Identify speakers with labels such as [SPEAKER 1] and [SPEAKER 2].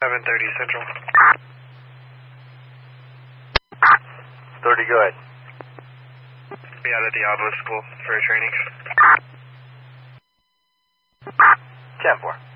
[SPEAKER 1] 7:30 Central.
[SPEAKER 2] 30, go ahead.
[SPEAKER 1] Be out at the Obelisk School for training.
[SPEAKER 2] 10-4.